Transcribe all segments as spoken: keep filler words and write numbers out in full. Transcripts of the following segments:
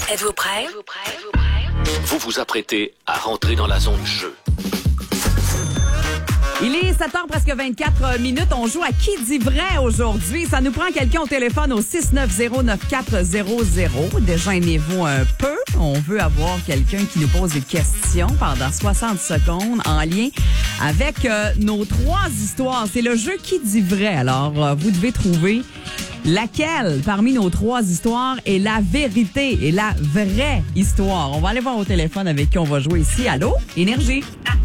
Êtes-vous prêts? Vous vous apprêtez à rentrer dans la zone jeu. Il est sept heures presque vingt-quatre minutes. On joue à Qui dit vrai aujourd'hui. Ça nous prend quelqu'un au téléphone au six neuf zéro neuf quatre zéro zéro. Déjeunez-vous un peu. On veut avoir quelqu'un qui nous pose des questions pendant soixante secondes en lien avec euh, nos trois histoires. C'est le jeu Qui dit vrai. Alors, euh, vous devez trouver laquelle parmi nos trois histoires est la vérité et la vraie histoire. On va aller voir au téléphone avec qui on va jouer ici. Allô? Énergie.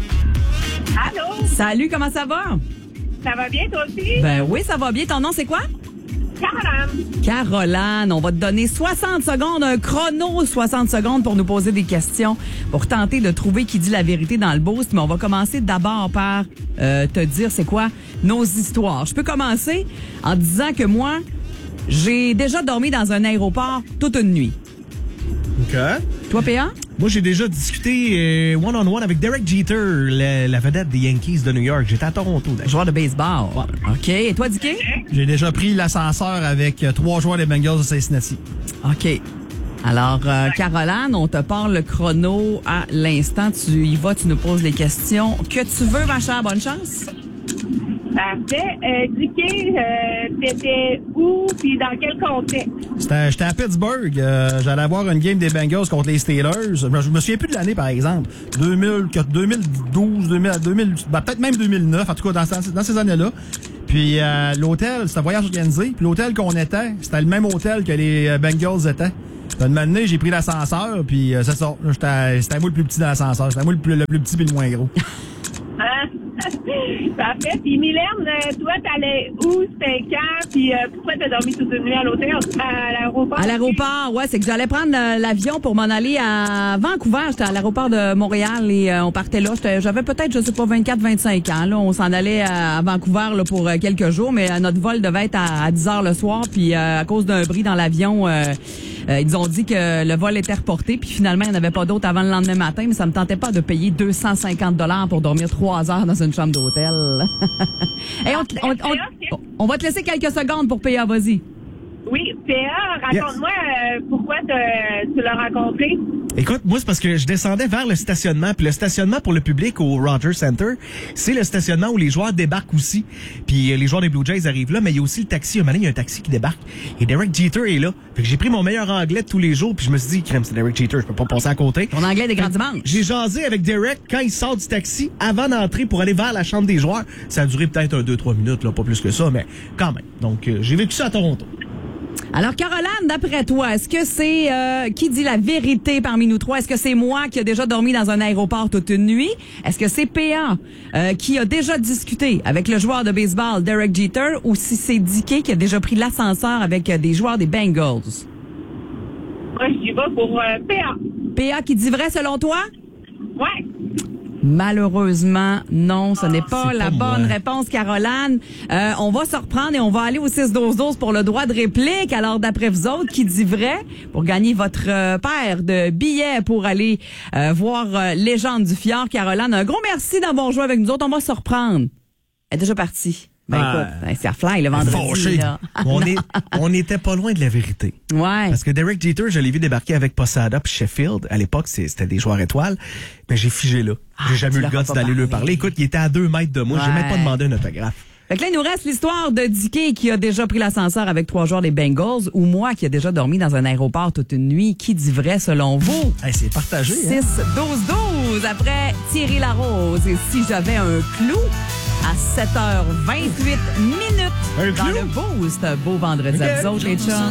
Allô? Salut, comment ça va? Ça va bien, toi aussi? Ben oui, ça va bien. Ton nom, c'est quoi? Caroline. Caroline. On va te donner soixante secondes, un chrono soixante secondes pour nous poser des questions, pour tenter de trouver qui dit la vérité dans le boost. Mais on va commencer d'abord par euh, te dire c'est quoi nos histoires. Je peux commencer en disant que moi, j'ai déjà dormi dans un aéroport toute une nuit. OK. Toi, P A? Moi, j'ai déjà discuté euh, one-on-one avec Derek Jeter, la, la vedette des Yankees de New York. J'étais à Toronto. d'ailleurs. Joueur de baseball. Ouais. OK. Et toi, Dicky? J'ai déjà pris l'ascenseur avec euh, trois joueurs des Bengals de Cincinnati. OK. Alors, euh, Caroline, on te parle le chrono à l'instant. Tu y vas, tu nous poses les questions que tu veux, ma chère. Bonne chance. Parfait. Euh, Dicky, euh, t'étais où puis dans quel contexte? C'était- J'étais à Pittsburgh. euh, J'allais avoir une game des Bengals contre les Steelers. Je me souviens plus de l'année, par exemple. deux mille, deux mille douze, deux mille, deux mille, ben, peut-être même deux mille neuf, en tout cas, dans, dans ces années-là. Puis euh, l'hôtel, c'était un voyage organisé. Puis l'hôtel qu'on était, c'était le même hôtel que les euh, Bengals étaient. Puis une matinée, j'ai pris l'ascenseur, puis euh, c'est ça. J'étais- C'était moi le plus petit dans l'ascenseur. C'était moi le plus, le plus petit puis le moins gros. Hein? Parfait. Puis Mylène, euh, toi, t'allais où? C'était quand? Puis euh, pourquoi t'as dormi toute une nuit à l'hôtel? À l'aéroport? À l'aéroport, ouais, c'est que j'allais prendre euh, l'avion pour m'en aller à Vancouver. J'étais à l'aéroport de Montréal et euh, on partait là. J'étais- J'avais peut-être, je sais pas, vingt-quatre, vingt-cinq ans. Là, on s'en allait à, à Vancouver là, pour euh, quelques jours, mais euh, notre vol devait être à, à dix heures le soir. Puis euh, à cause d'un bris dans l'avion, euh, euh, ils ont dit que le vol était reporté. Puis finalement, il n'y en avait pas d'autre avant le lendemain matin. Mais ça me tentait pas de payer deux cent cinquante dollars pour dormir trois heures dans une chambre d'hôtel. Hey, on, te- on, on, on va te laisser quelques secondes pour payer. Vas-y. Oui. P A, raconte-moi euh, pourquoi t'as- tu l'as rencontré. Écoute, moi, c'est parce que je descendais vers le stationnement. Puis le stationnement pour le public au Rogers Center, c'est le stationnement où les joueurs débarquent aussi. Puis euh, les joueurs des Blue Jays arrivent là, mais il y a aussi le taxi. Un moment donné, il y a un taxi qui débarque. Et Derek Jeter est là. Fait que j'ai pris mon meilleur anglais de tous les jours. Puis je me suis dit, crème, c'est Derek Jeter, je peux pas passer à côté. Ton anglais des grands dimanches. J'ai jasé avec Derek quand il sort du taxi avant d'entrer pour aller vers la chambre des joueurs. Ça a duré peut-être un deux trois minutes, là, pas plus que ça, mais quand même. Donc, euh, j'ai vécu ça à Toronto. Alors, Caroline, d'après toi, est-ce que c'est euh, qui dit la vérité parmi nous trois? Est-ce que c'est moi qui a déjà dormi dans un aéroport toute une nuit? Est-ce que c'est P A euh, qui a déjà discuté avec le joueur de baseball Derek Jeter? Ou si c'est Dicky qui a déjà pris l'ascenseur avec euh, des joueurs des Bengals? Moi, je y vais pour euh, P A. P A qui dit vrai selon toi? Ouais. Malheureusement, non, ce n'est pas c'est la pas moi. bonne réponse, Caroline. Euh, on va se reprendre et on va aller au six douze douze pour le droit de réplique. Alors, d'après vous autres, qui dit vrai pour gagner votre euh, paire de billets pour aller euh, voir euh, Légende du Fjord, Caroline? Un gros merci d'avoir joué avec nous autres. On va se reprendre. Elle est déjà partie. Ben Ah. écoute, ben, c'est à fly le vendredi. Fâché. Là. On est, on n'était pas loin de la vérité. Ouais. Parce que Derek Jeter, je l'ai vu débarquer avec Posada puis Sheffield. À l'époque, c'est- c'était des joueurs étoiles. Mais j'ai figé là. J'ai Ah, jamais tu eu le leur as goût pas d'aller lui parlé. parler. Écoute, il était à deux mètres de moi. J'ai Ouais. même pas demandé un autographe. Fait que là, il nous reste l'histoire de Dicky qui a déjà pris l'ascenseur avec trois joueurs des Bengals ou moi qui a déjà dormi dans un aéroport toute une nuit. Qui dit vrai selon vous? Hey, c'est partagé. Hein? six douze douze après Thierry Larose. Et si j'avais un clou à sept heures vingt-huit minutes Un dans clou? le boost, beau vendredi à Ok. vous autres, les chums.